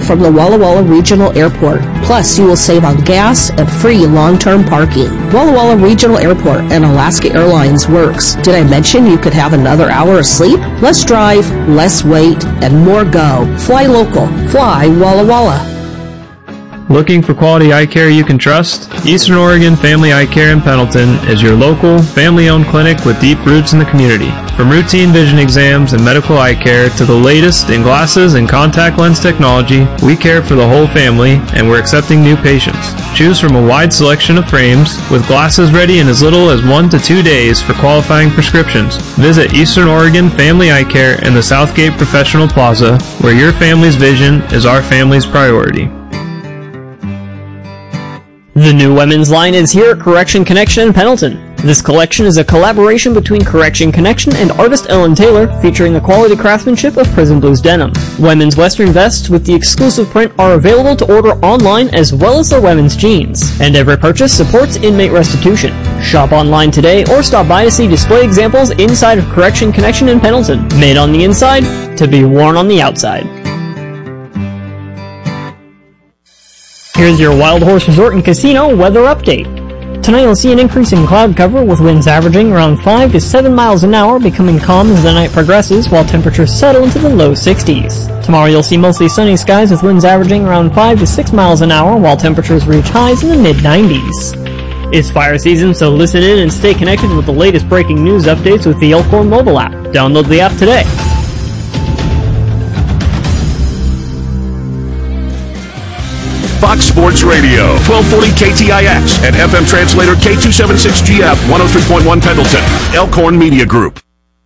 from the Walla Walla Regional Airport. Plus, you will save on gas and free long-term parking. Walla Walla Regional Airport and Alaska Airlines works. Did I mention you could have another hour of sleep? Less drive, less wait, and more go. Fly local. Fly Walla Walla. Looking for quality eye care you can trust? Eastern Oregon Family Eye Care in Pendleton is your local, family-owned clinic with deep roots in the community. From routine vision exams and medical eye care to the latest in glasses and contact lens technology, we care for the whole family and we're accepting new patients. Choose from a wide selection of frames with glasses ready in as little as 1 to 2 days for qualifying prescriptions. Visit Eastern Oregon Family Eye Care in the Southgate Professional Plaza, where your family's vision is our family's priority. The new women's line is here at Correction Connection in Pendleton. This collection is a collaboration between Correction Connection and artist Ellen Taylor, featuring the quality craftsmanship of Prison Blues denim. Women's western vests with the exclusive print are available to order online, as well as their women's jeans. And every purchase supports inmate restitution. Shop online today or stop by to see display examples inside of Correction Connection in Pendleton. Made on the inside to be worn on the outside. Here's your Wild Horse Resort and Casino weather update. Tonight you'll see an increase in cloud cover with winds averaging around 5 to 7 miles an hour, becoming calm as the night progresses while temperatures settle into the low 60s. Tomorrow you'll see mostly sunny skies with winds averaging around 5 to 6 miles an hour while temperatures reach highs in the mid-90s. It's fire season, so listen in and stay connected with the latest breaking news updates with the Elkhorn mobile app. Download the app today. Fox Sports Radio, 1240 KTIX, and FM translator K276GF, 103.1 Pendleton, Elkhorn Media Group.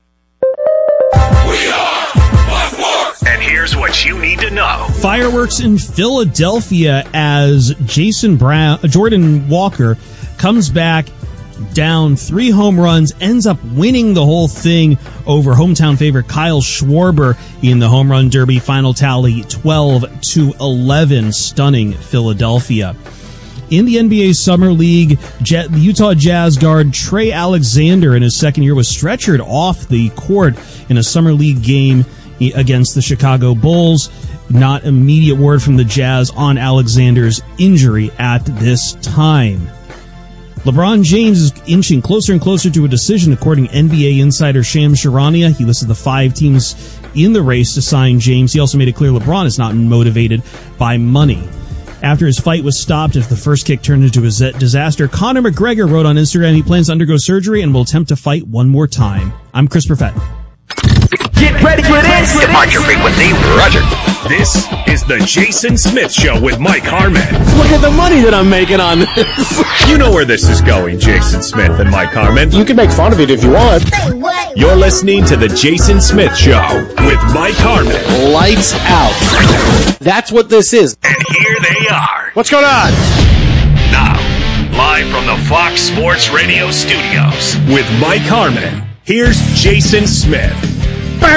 We are Fox Sports! And here's what you need to know. Fireworks in Philadelphia as Jordan Walker comes back down 3 home runs, ends up winning the whole thing over hometown favorite Kyle Schwarber in the home run derby. Final tally 12-11, stunning Philadelphia. In the NBA Summer League, the Utah Jazz guard Trey Alexander in his second year was stretchered off the court in a Summer League game against the Chicago Bulls. Not immediate word from the Jazz on Alexander's injury at this time. LeBron James is inching closer and closer to a decision, according to NBA insider Shams Charania. He listed the 5 teams in the race to sign James. He also made it clear LeBron is not motivated by money. After his fight was stopped after the first kick turned into a disaster, Conor McGregor wrote on Instagram he plans to undergo surgery and will attempt to fight one more time. I'm Chris Perfett. Get ready for this! Departure frequency, roger. This is the Jason Smith Show with Mike Harmon. Look at the money that I'm making on this. You know where this is going, Jason Smith and Mike Harmon. You can make fun of it if you want. You're listening to the Jason Smith Show with Mike Harmon. Lights out. That's what this is. And here they are. What's going on? Now, live from the Fox Sports Radio studios with Mike Harmon. Here's Jason Smith. Back.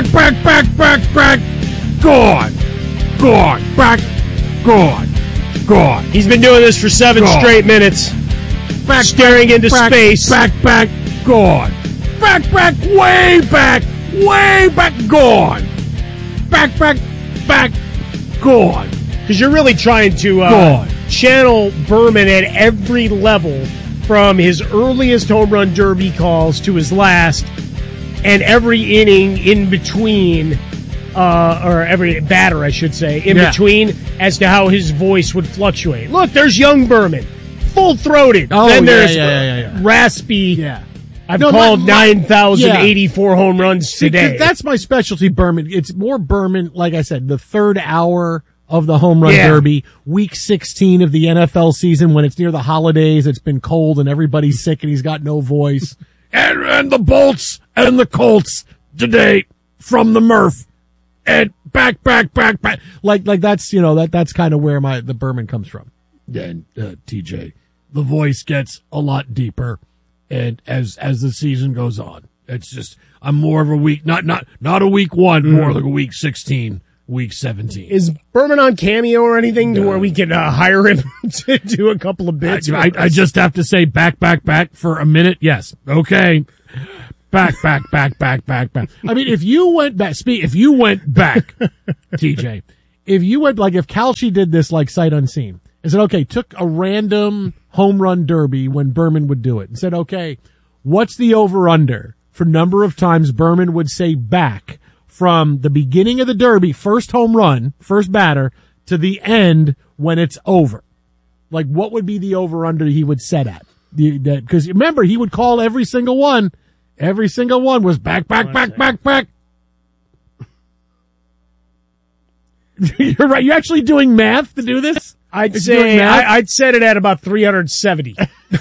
Gone. Back. Gone. He's been doing this for 7 straight minutes. Staring into space. Back. Gone. Back. Way back. Gone. Back. Gone. Because you're really trying to channel Berman at every level, from his earliest home run derby calls to his last, and every inning in between, or every batter, I should say, in between, as to how his voice would fluctuate. Look, there's young Berman, full-throated. Oh, then there's raspy. Yeah. I've called 9,084 home runs today. That's my specialty, Berman. It's more Berman, like I said, the third hour of the home run derby, week 16 of the NFL season, when it's near the holidays, it's been cold and everybody's sick and he's got no voice. And the Bolts and the Colts today from the Murph. And back. Like that's, that's kind of where the Berman comes from. And, TJ, the voice gets a lot deeper. And as the season goes on, it's just, I'm more of a week, not a week 1, more like a week 16, week 17. Is Berman on Cameo or anything to where we can hire him to do a couple of bits? I just have to say back for a minute. Yes. Okay. Back. I mean, if you went back, TJ, if you would, like, if Kalshi did this like sight unseen and said, okay, took a random home run derby when Berman would do it and said, okay, what's the over under for number of times Berman would say back from the beginning of the derby, first home run, first batter, to the end when it's over? Like, what would be the over under he would set at? Because remember, he would call every single one. Every single one was back. You're right. You're actually doing math to do this? I'd say I'd set it at about 370.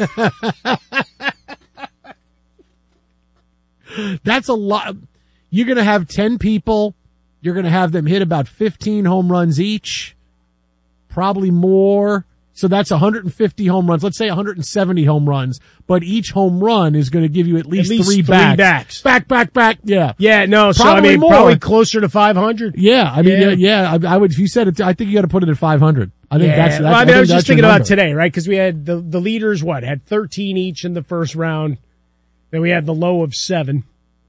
That's a lot. You're going to have 10 people. You're going to have them hit about 15 home runs each, probably more. So that's 150 home runs. Let's say 170 home runs, but each home run is going to give you at least three backs. Back. Yeah. Yeah, no, so probably I mean, more. probably closer to 500. Yeah, I mean, yeah. I would, if you said it, I think you got to put it at 500. I think that's well, I was just thinking number. about today, right? Because we had the leaders, had 13 each in the first round. Then we had the low of 7.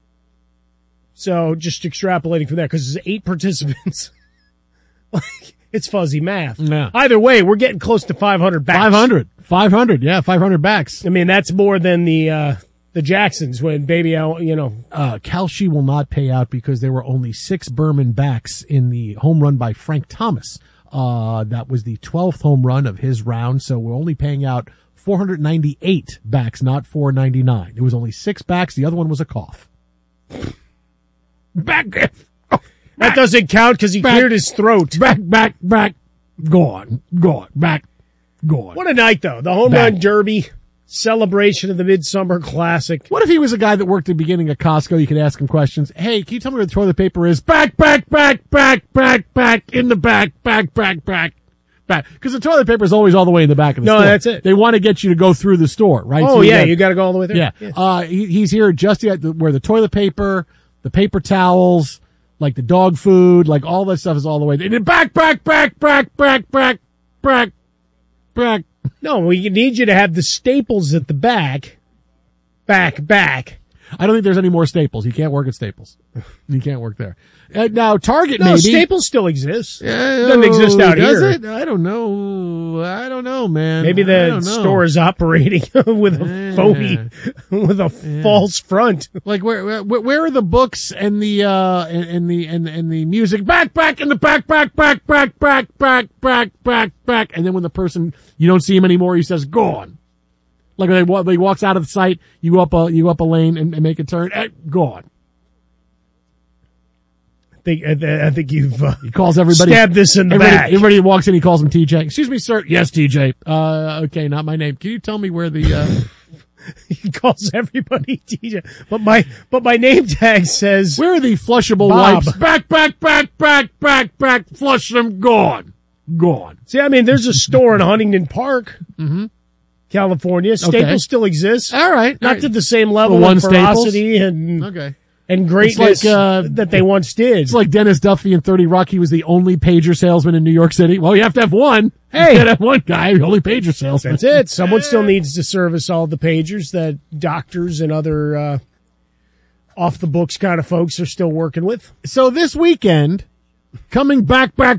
So just extrapolating from there, because there's 8 participants. It's fuzzy math. Yeah. Either way, we're getting close to 500 backs. 500, yeah, 500 backs. I mean, that's more than the Jacksons when Baby Al, Kalshi will not pay out because there were only 6 Berman backs in the home run by Frank Thomas. That was the 12th home run of his round, so we're only paying out 498 backs, not 499. It was only 6 backs. The other one was a cough. Back. That doesn't count because he cleared his throat. Back. Gone. Back. Gone. What a night, though. The Home Run Derby, celebration of the Midsummer Classic. What if he was a guy that worked at the beginning of Costco? You could ask him questions. Hey, can you tell me where the toilet paper is? Back. In the back. Because the toilet paper is always all the way in the back of the store. No, that's it. They want to get you to go through the store, right? Oh, so you got to go all the way there. Yeah. He's here just at where the toilet paper, the paper towels, like the dog food, like all that stuff is all the way there. Back. No, we need you to have the staples at the back. Back. I don't think there's any more Staples. You can't work at Staples. You can't work there. Now, Target no, maybe. Staples still exists. Doesn't exist out does here. It? I don't know, man. Maybe the store is operating with a phony, with a false front. Like where are the books and the music? Back in the back. And then when the person, you don't see him anymore, he says, gone. Like when he walks out of the site, you go up a lane and make a turn. Gone. I think you've he calls everybody, stabbed this in the back. Everybody walks in, he calls him TJ. Excuse me, sir. Yes, TJ. Okay, not my name. Can you tell me where the he calls everybody TJ. But my name tag says, where are the flushable Bob. wipes? Back. Flush them. Gone. See, I mean, there's a store in Huntington Park. Mm-hmm. California. Staples still exists. All right. Not to the same level of ferocity and greatness that they once did. It's like Dennis Duffy in 30 Rock. He was the only pager salesman in New York City. Well, you have to have one. Hey. You gotta have one guy, the only pager salesman. That's it. Someone still needs to service all the pagers that doctors and other off-the-books kind of folks are still working with. So this weekend, coming back to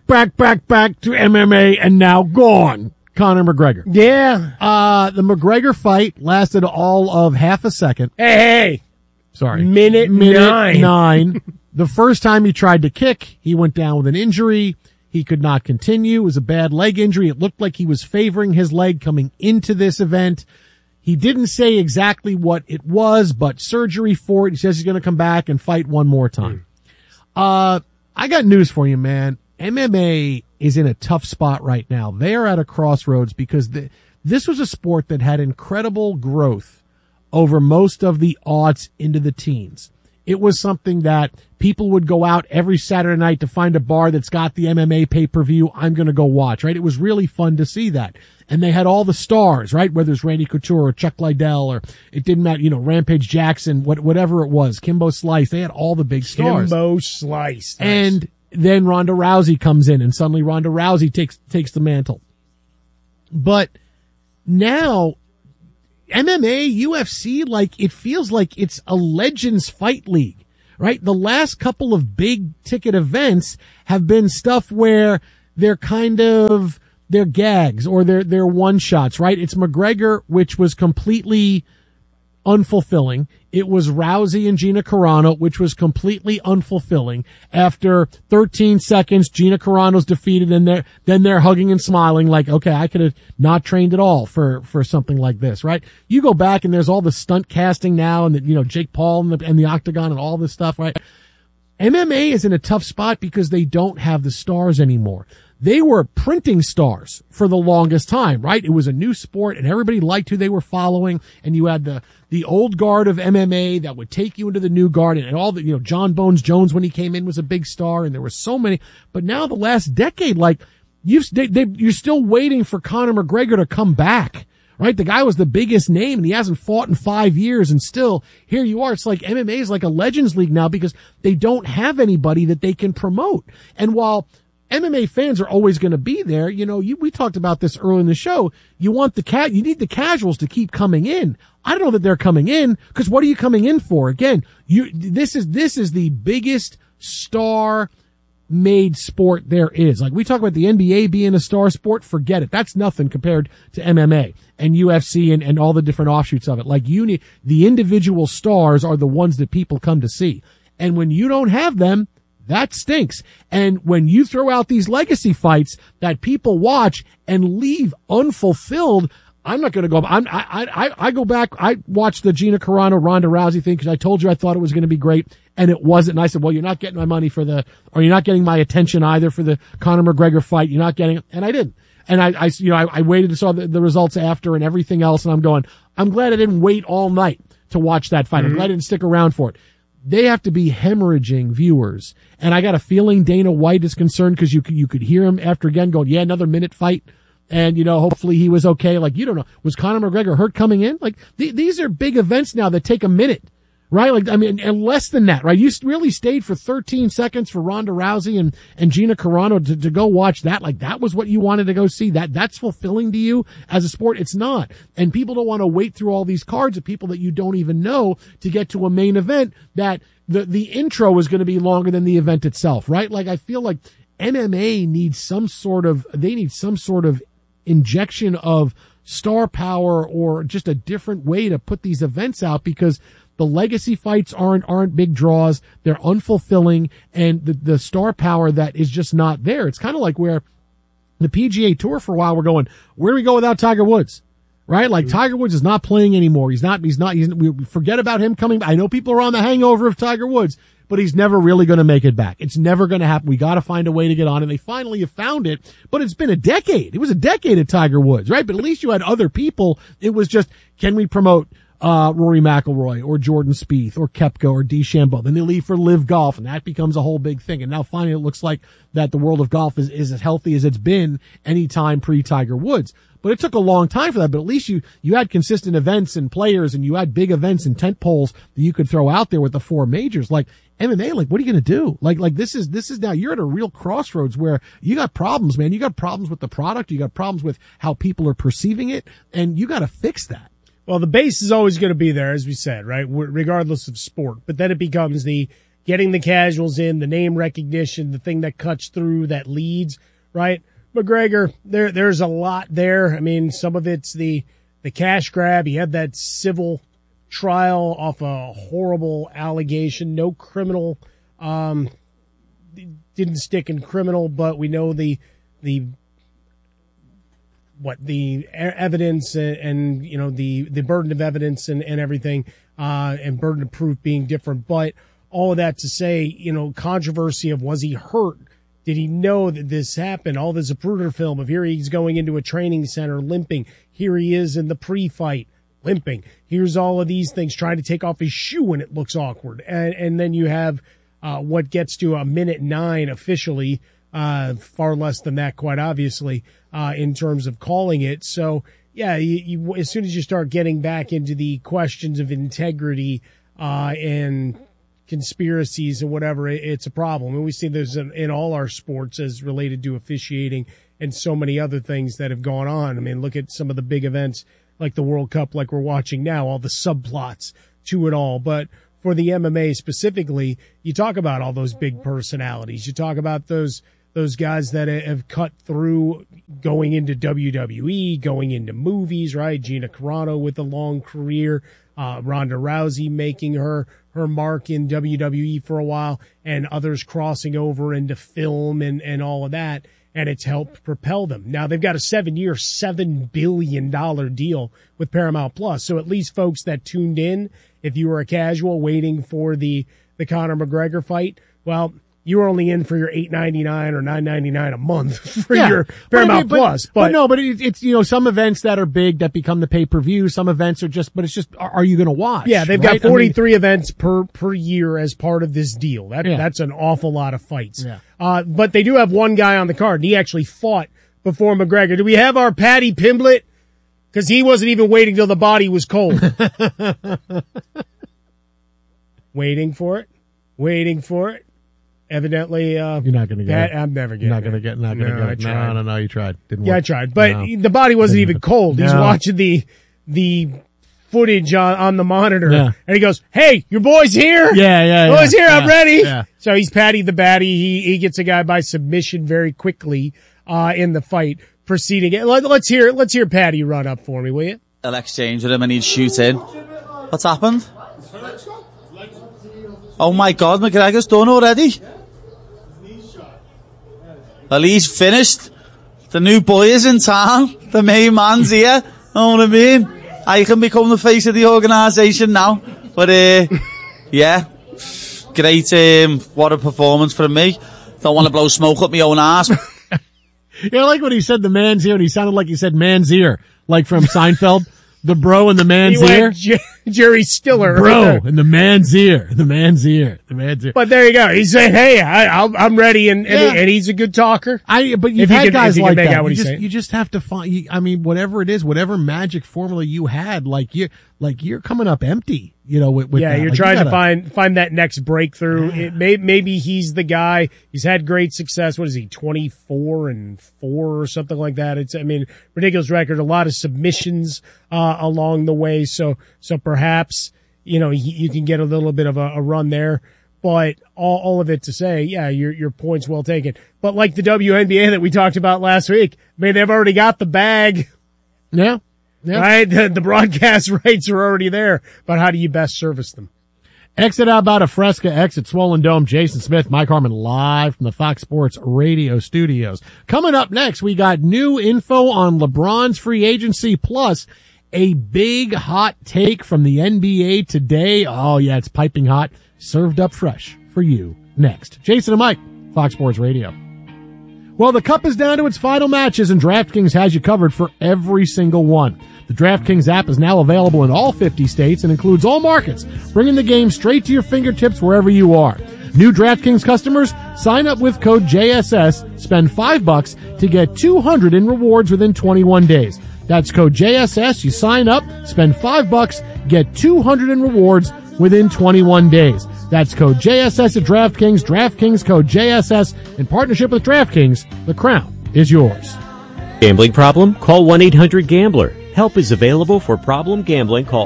MMA and now gone. Conor McGregor. Yeah. The McGregor fight lasted all of half a second. Hey. Sorry. Minute 9. The first time he tried to kick, he went down with an injury. He could not continue. It was a bad leg injury. It looked like he was favoring his leg coming into this event. He didn't say exactly what it was, but surgery for it. He says he's going to come back and fight one more time. I got news for you, man. MMA is in a tough spot right now. They are at a crossroads because this was a sport that had incredible growth over most of the aughts into the teens. It was something that people would go out every Saturday night to find a bar that's got the MMA pay-per-view. I'm going to go watch, right? It was really fun to see that. And they had all the stars, right? Whether it's Randy Couture or Chuck Liddell or it didn't matter, Rampage Jackson, whatever it was, Kimbo Slice. They had all the big stars. Kimbo Slice. Nice. And then Ronda Rousey comes in and suddenly Ronda Rousey takes the mantle. But now MMA, UFC, like it feels like it's a Legends fight league. right? The last couple of big ticket events have been stuff where they're gags or they're one shots, right? It's McGregor, which was completely unfulfilling. It was Rousey and Gina Carano, which was completely unfulfilling. After 13 seconds, Gina Carano's defeated, and then they're hugging and smiling like, okay, I could have not trained at all for something like this, right? You go back and there's all the stunt casting now, and Jake Paul and the Octagon and all this stuff, right? MMA is in a tough spot because they don't have the stars anymore. They were printing stars for the longest time, right? It was a new sport and everybody liked who they were following. And you had the old guard of MMA that would take you into the new guard, and all the, John Bones Jones when he came in was a big star, and there were so many. But now the last decade, like you're still waiting for Conor McGregor to come back, right? The guy was the biggest name and he hasn't fought in 5 years, and still here you are. It's like MMA is like a Legends League now because they don't have anybody that they can promote. And while MMA fans are always going to be there, we talked about this early in the show. You need the casuals to keep coming in. I don't know that they're coming in because what are you coming in for? Again, this is the biggest star made sport there is. Like we talk about the NBA being a star sport, forget it. That's nothing compared to MMA and UFC and all the different offshoots of it. Like the individual stars are the ones that people come to see. And when you don't have them, that stinks. And when you throw out these legacy fights that people watch and leave unfulfilled, I'm not going to go. I go back. I watched the Gina Carano Ronda Rousey thing because I told you I thought it was going to be great, and it wasn't. And I said, well, you're not getting my money or you're not getting my attention either for the Conor McGregor fight. You're not getting it. And I didn't. And I waited and saw the results after and everything else. And I'm glad I didn't wait all night to watch that fight. I'm glad I didn't stick around for it. They have to be hemorrhaging viewers. And I got a feeling Dana White is concerned because you could hear him after again going, yeah, another minute fight. And, hopefully he was okay. Like, you don't know. Was Conor McGregor hurt coming in? Like, these are big events now that take a minute, right? Like, I mean, and less than that, right? You really stayed for 13 seconds for Ronda Rousey and Gina Carano to go watch that. Like, that was what you wanted to go see. That's fulfilling to you as a sport. It's not. And people don't want to wait through all these cards of people that you don't even know to get to a main event that the intro is going to be longer than the event itself, right? Like, I feel like MMA needs some sort of injection of star power or just a different way to put these events out because the legacy fights aren't big draws. They're unfulfilling, and the star power that is just not there. It's kind of like where the PGA Tour for a while we're going, where do we go without Tiger Woods? Right? Like Tiger Woods is not playing anymore. We forget about him coming back. I know people are on the hangover of Tiger Woods, but he's never really going to make it back. It's never going to happen. We got to find a way to get on, and they finally have found it, but it's been a decade. It was a decade of Tiger Woods, right? But at least you had other people. It was just, can we promote Rory McIlroy or Jordan Spieth or Koepka or DeChambeau? Then they leave for Live Golf, and that becomes a whole big thing. And now finally it looks like that the world of golf is as healthy as it's been any time pre-Tiger Woods. But it took a long time for that. But at least you had consistent events and players, and you had big events and tent poles that you could throw out there with the four majors. Like MMA, like what are you going to do? Like this is now you're at a real crossroads where you got problems, man. You got problems with the product. You got problems with how people are perceiving it, and you got to fix that. Well, the base is always going to be there, as we said, right? Regardless of sport. But then it becomes the getting the casuals in, the name recognition, the thing that cuts through, that leads, right? McGregor, there's a lot there. I mean, some of it's the cash grab. He had that civil trial off a horrible allegation. No criminal, didn't stick in criminal, but we know the evidence and the burden of evidence and everything, and burden of proof being different. But all of that to say, controversy of was he hurt? Did he know that this happened? All the Zapruder film of here he's going into a training center limping. Here he is in the pre-fight limping. Here's all of these things trying to take off his shoe when it looks awkward. And then you have what gets to a 1:09 officially, far less than that, quite obviously, in terms of calling it. So, yeah, you as soon as you start getting back into the questions of integrity and conspiracies and whatever, it's a problem. And we see this in all our sports as related to officiating and so many other things that have gone on. I mean, look at some of the big events like the World Cup, like we're watching now, all the subplots to it all. But for the MMA specifically, you talk about all those big personalities. You talk about those guys that have cut through going into WWE, going into movies, right? Gina Carano with a long career, Ronda Rousey making her mark in WWE for a while, and others crossing over into film and all of that, and it's helped propel them. Now they've got a 7-year, $7 billion deal with Paramount Plus, so at least folks that tuned in, if you were a casual waiting for the Conor McGregor fight, well, you were only in for your $8.99 or $9.99 a month for your Paramount Plus. But it's some events that are big that become the pay-per-view. Some events are just, are you going to watch? Yeah, they've got 43 events per year as part of this deal. That's an awful lot of fights. Yeah. But they do have one guy on the card, and he actually fought before McGregor. Do we have our Paddy Pimblett? Because he wasn't even waiting till the body was cold. Waiting for it. Evidently, you're not going to get it. I'm never getting it. Not going to get it. No, you tried. Didn't work. Yeah, I tried. But the body wasn't even cold. He's watching the footage on the monitor, and he goes, "Hey, your boy's here." Yeah. Boy's here. I'm ready. Yeah. So he's Paddy the Baddy. He gets a guy by submission very quickly in the fight. Proceeding. Let's hear Paddy run up for me, will you? I'll exchange with him and he'd shoot in. What's happened? Oh my God, McGregor's done already. Well, he's finished. The new boy is in town. The main man's here. Know what I mean? I can become the face of the organisation now. But, yeah. Great, what a performance from me. Don't want to blow smoke up my own ass. I like when he said the man's ear, and he sounded like he said man's ear, like from Seinfeld. The bro and the man's ear. Jerry Stiller. Bro and the man's ear. The man's ear. But there you go. He's saying, hey, I'm ready, and he's a good talker. But you've had guys like that. You just have to find, whatever it is, whatever magic formula you had, you're coming up empty. With that. You're trying to find that next breakthrough. Maybe he's the guy. He's had great success. What is he, 24-4 or something like that? It's, ridiculous record. A lot of submissions along the way. So perhaps you can get a little bit of a run there. But all of it to say, your point's well taken. But like the WNBA that we talked about last week, they've already got the bag. Yeah. Yep. Right? The broadcast rights are already there, but how do you best service them? Exit out about a Fresca, exit Swollen Dome. Jason Smith, Mike Harmon, live from the Fox Sports Radio studios. Coming up next, we got new info on LeBron's free agency, plus a big hot take from the NBA today. Oh yeah, it's piping hot, served up fresh for you next. Jason and Mike, Fox Sports Radio. Well, the cup is down to its final matches, and DraftKings has you covered for every single one. The DraftKings app is now available in all 50 states and includes all markets, bringing the game straight to your fingertips wherever you are. New DraftKings customers, sign up with code JSS, spend $5 to get $200 in rewards within 21 days. That's code JSS. You sign up, spend $5, get $200 in rewards within 21 days. That's code JSS at DraftKings. DraftKings code JSS in partnership with DraftKings. The crown is yours. Gambling problem? Call 1-800-GAMBLER. Help is available for problem gambling. Call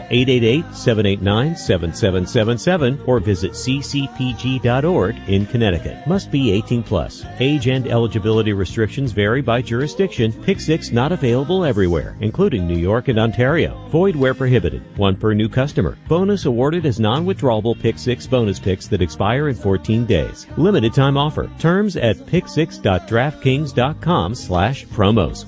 888-789-7777 or visit ccpg.org in Connecticut. Must be 18 plus. Age and eligibility restrictions vary by jurisdiction. Pick 6 not available everywhere, including New York and Ontario. Void where prohibited. 1 per new customer. Bonus awarded as non-withdrawable Pick 6 bonus picks that expire in 14 days. Limited time offer. Terms at pick6.draftkings.com/promos.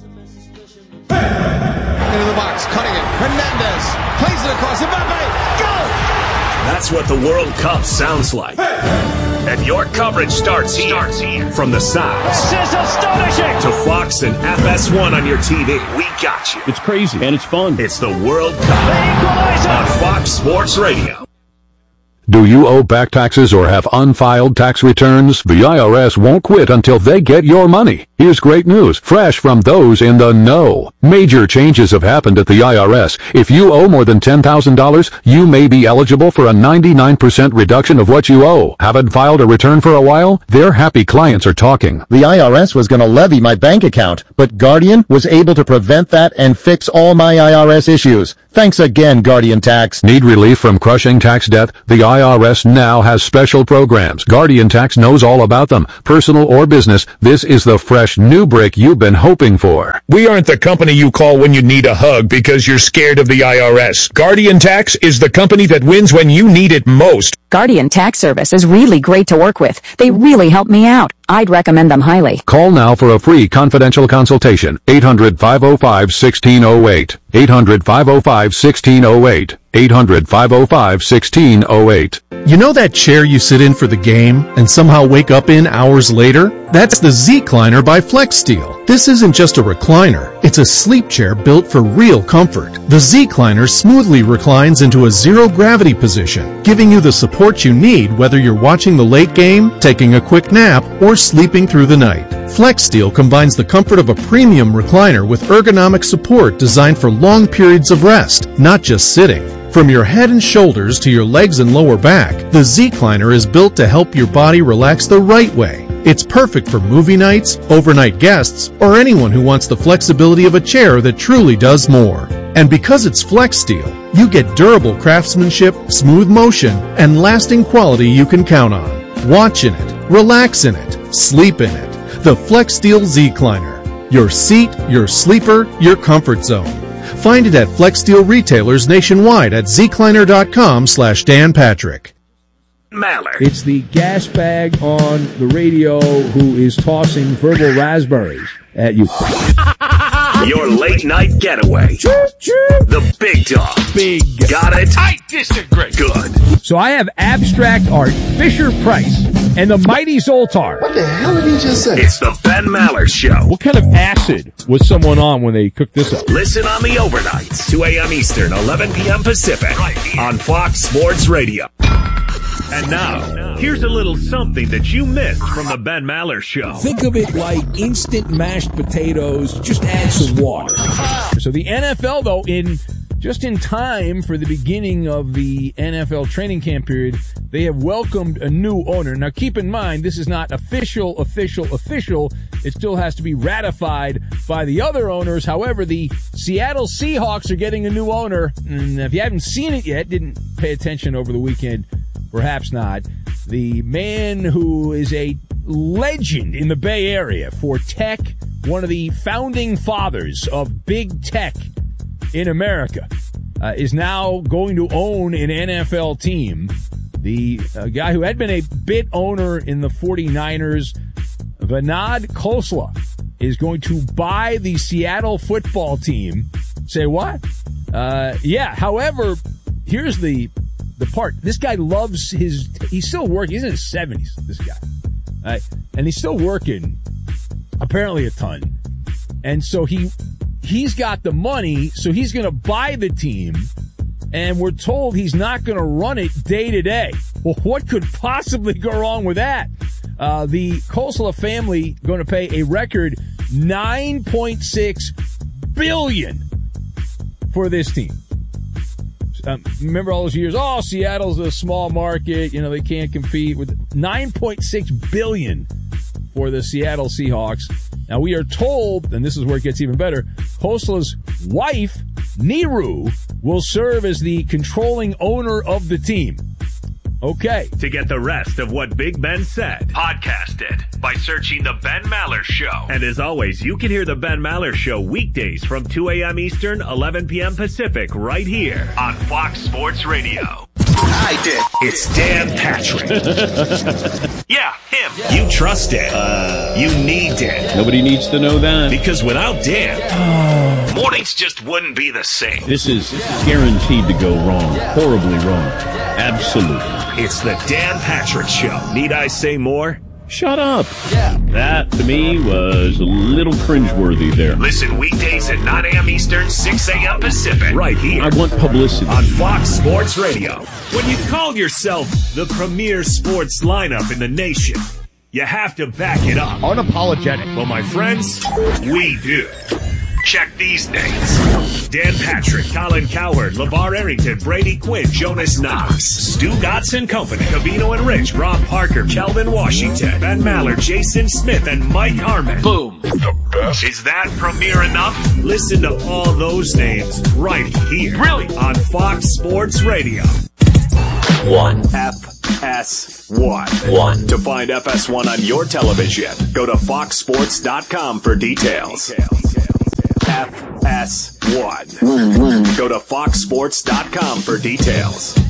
Into the box, cutting it. Hernandez plays it across. Mbappe, go! That's what the World Cup sounds like. And your coverage starts here. From the sounds. This is astonishing! To Fox and FS1 on your TV. We got you. It's crazy and it's fun. It's the World Cup on Fox Sports Radio. Do you owe back taxes or have unfiled tax returns? The IRS won't quit until they get your money. Here's great news, fresh from those in the know. Major changes have happened at the IRS. If you owe more than $10,000, you may be eligible for a 99% reduction of what you owe. Haven't filed a return for a while? Their happy clients are talking. The IRS was going to levy my bank account, but Guardian was able to prevent that and fix all my IRS issues. Thanks again, Guardian Tax. Need relief from crushing tax debt? The IRS now has special programs. Guardian Tax knows all about them. Personal or business, this is the fresh new brick you've been hoping for. We aren't the company you call when you need a hug because you're scared of the IRS. Guardian Tax is the company that wins when you need it most. Guardian Tax Service is really great to work with. They really help me out. I'd recommend them highly. Call now for a free confidential consultation. 800-505-1608. 800-505-1608. 800-505-1608. You know that chair you sit in for the game and somehow wake up in hours later? That's the Z-Cliner by FlexSteel. This isn't just a recliner. It's a sleep chair built for real comfort. The Z-Cliner smoothly reclines into a zero-gravity position, giving you the support you need whether you're watching the late game, taking a quick nap, or sleeping through the night. FlexSteel combines the comfort of a premium recliner with ergonomic support designed for long periods of rest, not just sitting. From your head and shoulders to your legs and lower back, the Z-Cliner is built to help your body relax the right way. It's perfect for movie nights, overnight guests, or anyone who wants the flexibility of a chair that truly does more. And because it's FlexSteel, you get durable craftsmanship, smooth motion, and lasting quality you can count on. Watch in it, relax in it, sleep in it. The FlexSteel Z-Cliner. Your seat, your sleeper, your comfort zone. Find it at FlexSteel retailers nationwide at zcliner.com/Dan Patrick. Maller. It's the gas bag on the radio who is tossing verbal raspberries at you. Your late night getaway. The big dog. Big. Got it? I disagree. Good. So I have abstract art, Fisher-Price, and the Mighty Zoltar. What the hell did he just say? It's the Ben Maller Show. What kind of acid was someone on when they cooked this up? Listen on the overnights, 2 a.m. Eastern, 11 p.m. Pacific, right on Fox Sports Radio. And now, here's a little something that you missed from the Ben Maller Show. Think of it like instant mashed potatoes, just add some water. So the NFL, though, just in time for the beginning of the NFL training camp period, they have welcomed a new owner. Now, keep in mind, this is not official. It still has to be ratified by the other owners. However, the Seattle Seahawks are getting a new owner. And if you haven't seen it yet, didn't pay attention over the weekend, perhaps not. The man who is a legend in the Bay Area for tech, one of the founding fathers of big tech in America, is now going to own an NFL team. The guy who had been a bit owner in the 49ers, Vinod Khosla, is going to buy the Seattle football team. Say what? Yeah. However, here's the part. This guy loves he's still working. He's in his 70s, this guy. And he's still working, apparently a ton. And so he's got the money, so he's going to buy the team. And we're told he's not going to run it day to day. Well, what could possibly go wrong with that? The Khosla family going to pay a record $9.6 billion for this team. Remember all those years? Oh, Seattle's a small market. You know, they can't compete with $9.6 billion for the Seattle Seahawks. Now, we are told, and this is where it gets even better, Khosla's wife, Niru, will serve as the controlling owner of the team. Okay. To get the rest of what Big Ben said, podcast it by searching The Ben Maller Show. And as always, you can hear The Ben Maller Show weekdays from 2 a.m. Eastern, 11 p.m. Pacific, right here on Fox Sports Radio. I did. It's Dan Patrick. Yeah, him. You trust Dan. You need Dan. Nobody needs to know that. Because without Dan, mornings just wouldn't be the same. This is guaranteed to go wrong. Horribly wrong. Absolutely. It's the Dan Patrick Show. Need I say more? Shut up. Yeah. That, to me, was a little cringeworthy there. Listen weekdays at 9 a.m. Eastern, 6 a.m. Pacific. Right here. I want publicity. On Fox Sports Radio. When you call yourself the premier sports lineup in the nation, you have to back it up. Unapologetic. Well, my friends, we do. Check these names: Dan Patrick, Colin Cowherd, LeVar Arrington, Brady Quinn, Jonas Knox, Stu Gotts and Company, Cavino and Rich, Rob Parker, Kelvin Washington, Ben Maller, Jason Smith, and Mike Harmon. Boom. The best. Is that premiere enough? Listen to all those names right here. Really? On Fox Sports Radio. 1. FS1. 1. To find FS1 on your television, go to foxsports.com for details. FS1. Go to foxsports.com for details.